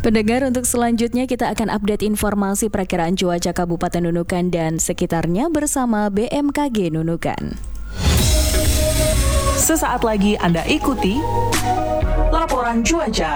Pendengar, untuk selanjutnya kita akan update informasi perakiraan cuaca Kabupaten Nunukan dan sekitarnya bersama BMKG Nunukan. Sesaat lagi Anda ikuti laporan cuaca